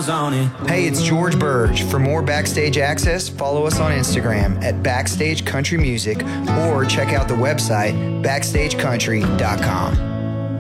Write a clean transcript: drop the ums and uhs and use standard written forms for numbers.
miles on it. Hey, it's George Burge. For more backstage access, follow us on Instagram at Backstage Country Music or check out the website backstagecountry.com.